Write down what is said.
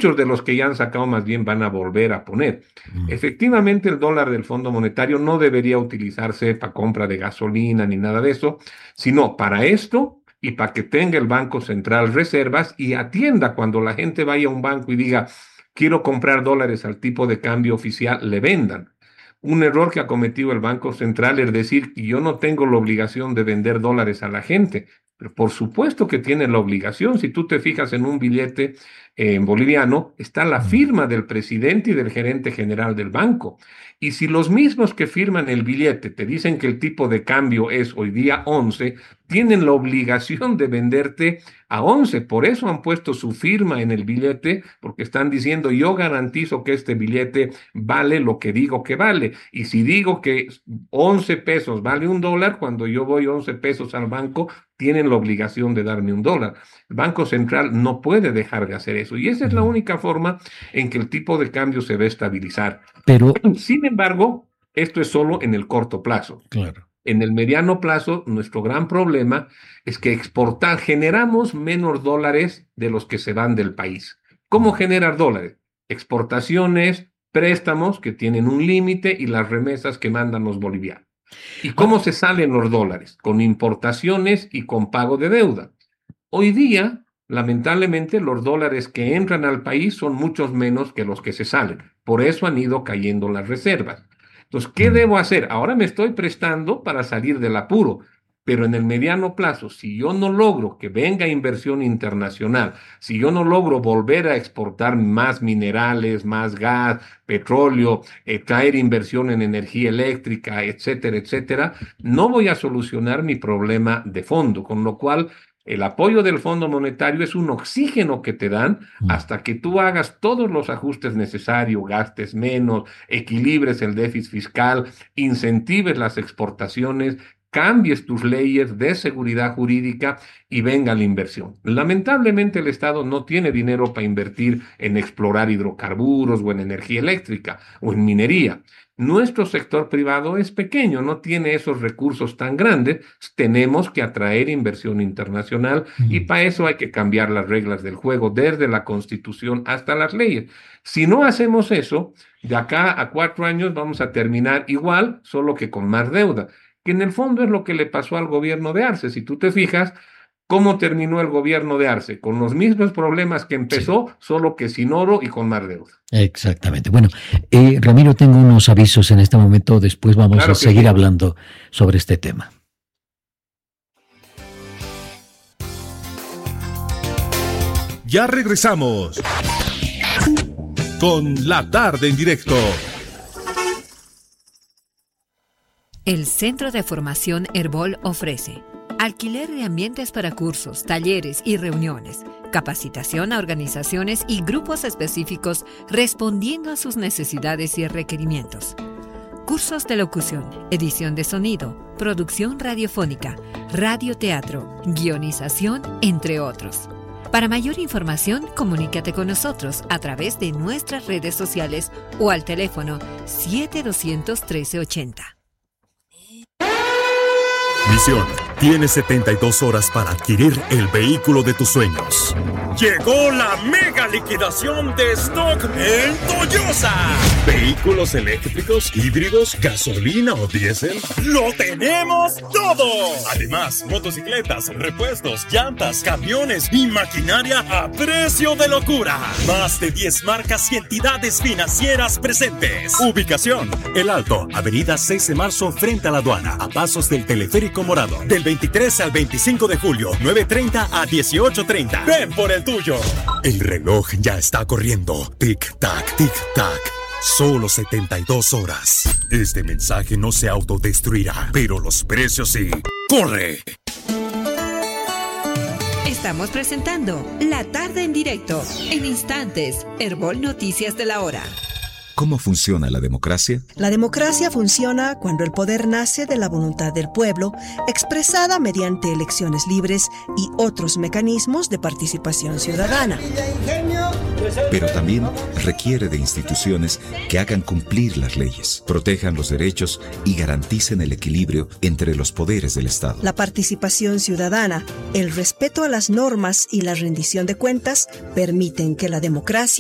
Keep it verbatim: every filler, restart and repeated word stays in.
muchos de los que ya han sacado más bien van a volver a poner. Mm. Efectivamente, el dólar del Fondo Monetario no debería utilizarse para compra de gasolina ni nada de eso, sino para esto y para que tenga el Banco Central reservas y atienda cuando la gente vaya a un banco y diga, quiero comprar dólares al tipo de cambio oficial, le vendan. Un error que ha cometido el Banco Central es decir que yo no tengo la obligación de vender dólares a la gente. Pero por supuesto que tiene la obligación. Si tú te fijas en un billete eh, boliviano, está la firma del presidente y del gerente general del banco. Y si los mismos que firman el billete te dicen que el tipo de cambio es hoy día once, tienen la obligación de venderte a once. Por eso han puesto su firma en el billete, porque están diciendo, yo garantizo que este billete vale lo que digo que vale. Y si digo que once pesos vale un dólar, cuando yo voy once pesos al banco, tienen la obligación de darme un dólar. El Banco Central no puede dejar de hacer eso. Y esa es la única forma en que el tipo de cambio se va a estabilizar. Pero, sin embargo, esto es solo en el corto plazo. Claro. En el mediano plazo, nuestro gran problema es que exportar, generamos menos dólares de los que se van del país. ¿Cómo generar dólares? Exportaciones, préstamos que tienen un límite y las remesas que mandan los bolivianos. ¿Y cómo se salen los dólares? Con importaciones y con pago de deuda. Hoy día, lamentablemente, los dólares que entran al país son muchos menos que los que se salen. Por eso han ido cayendo las reservas. Entonces, ¿qué debo hacer? Ahora me estoy prestando para salir del apuro, pero en el mediano plazo, si yo no logro que venga inversión internacional, si yo no logro volver a exportar más minerales, más gas, petróleo, eh, traer inversión en energía eléctrica, etcétera, etcétera, no voy a solucionar mi problema de fondo, con lo cual el apoyo del Fondo Monetario es un oxígeno que te dan hasta que tú hagas todos los ajustes necesarios, gastes menos, equilibres el déficit fiscal, incentives las exportaciones, cambies tus leyes de seguridad jurídica y venga la inversión. Lamentablemente el Estado no tiene dinero para invertir en explorar hidrocarburos o en energía eléctrica o en minería. Nuestro sector privado es pequeño, no tiene esos recursos tan grandes. Tenemos que atraer inversión internacional y para eso hay que cambiar las reglas del juego, desde la Constitución hasta las leyes. Si no hacemos eso, de acá a cuatro años vamos a terminar igual, solo que con más deuda, que en el fondo es lo que le pasó al gobierno de Arce. Si tú te fijas, ¿cómo terminó el gobierno de Arce? Con los mismos problemas que empezó, sí, solo que sin oro y con más deuda. Exactamente. Bueno, eh, Ramiro, tengo unos avisos en este momento, después vamos claro a seguir sí. hablando sobre este tema. Ya regresamos con La Tarde en Directo. El Centro de Formación Herbol ofrece alquiler de ambientes para cursos, talleres y reuniones, capacitación a organizaciones y grupos específicos respondiendo a sus necesidades y requerimientos. Cursos de locución, edición de sonido, producción radiofónica, radioteatro, guionización, entre otros. Para mayor información, comunícate con nosotros a través de nuestras redes sociales o al teléfono siete doscientos trece ochenta. Misión: tienes setenta y dos horas para adquirir el vehículo de tus sueños. Llegó la mega liquidación de stock en Toyosa. Vehículos eléctricos, híbridos, gasolina o diésel. ¡Lo tenemos todo! Además, motocicletas, repuestos, llantas, camiones y maquinaria a precio de locura. Más de diez marcas y entidades financieras presentes. Ubicación: El Alto, avenida seis de marzo frente a la aduana, a pasos del teleférico morado. Del veintitrés al veinticinco de julio, nueve treinta a dieciocho treinta. Ven por el tuyo. El reloj ya está corriendo. Tic-tac, tic-tac. Solo setenta y dos horas. Este mensaje no se autodestruirá, pero los precios sí. ¡Corre! Estamos presentando La Tarde en Directo. En instantes, Herbol Noticias de la Hora. ¿Cómo funciona la democracia? La democracia funciona cuando el poder nace de la voluntad del pueblo, expresada mediante elecciones libres y otros mecanismos de participación ciudadana. Pero también requiere de instituciones que hagan cumplir las leyes, protejan los derechos y garanticen el equilibrio entre los poderes del Estado. La participación ciudadana, el respeto a las normas y la rendición de cuentas permiten que la democracia